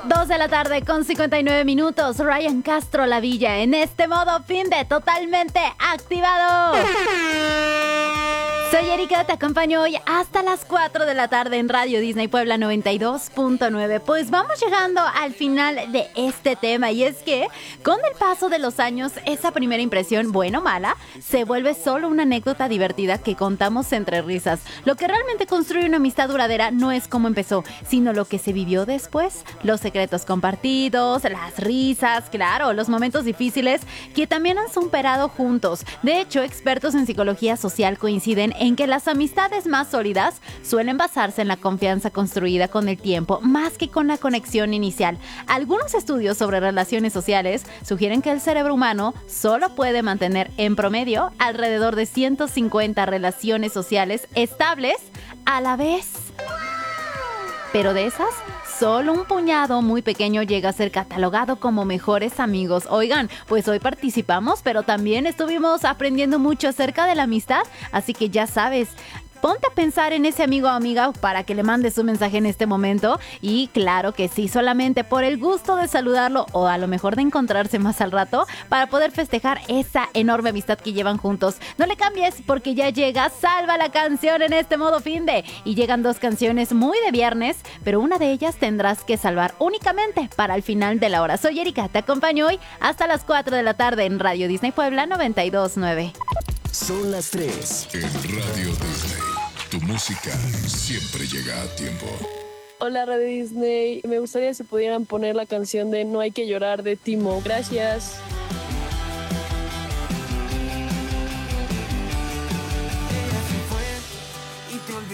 2 de la tarde con 59 minutos. Ryan Castro La Villa en este modo fin de totalmente activado. Soy Erika, te acompaño hoy hasta las 4 de la tarde en Radio Disney Puebla 92.9. Pues vamos llegando al final de este tema y es que con el paso de los años esa primera impresión, buena o mala, se vuelve solo una anécdota divertida que contamos entre risas. Lo que realmente construye una amistad duradera no es cómo empezó, sino lo que se vivió después, los secretos compartidos, las risas, claro, los momentos difíciles que también han superado juntos. De hecho, expertos en psicología social coinciden en que las amistades más sólidas suelen basarse en la confianza construida con el tiempo más que con la conexión inicial. Algunos estudios sobre relaciones sociales sugieren que el cerebro humano solo puede mantener en promedio alrededor de 150 relaciones sociales estables a la vez. Pero de esas, solo un puñado muy pequeño llega a ser catalogado como mejores amigos. Oigan, pues hoy participamos, pero también estuvimos aprendiendo mucho acerca de la amistad, así que ya sabes, ponte a pensar en ese amigo o amiga para que le mandes un mensaje en este momento. Y claro que sí, solamente por el gusto de saludarlo o a lo mejor de encontrarse más al rato para poder festejar esa enorme amistad que llevan juntos. No le cambies porque ya llega Salva la Canción en este modo finde. Y llegan dos canciones muy de viernes, pero una de ellas tendrás que salvar únicamente para el final de la hora. Soy Erika, te acompaño hoy hasta las 4 de la tarde en Radio Disney Puebla 92.9. Son las 3 en Radio Disney. Tu música siempre llega a tiempo. Hola Radio Disney, me gustaría si pudieran poner la canción de No hay que llorar de Timo. Gracias.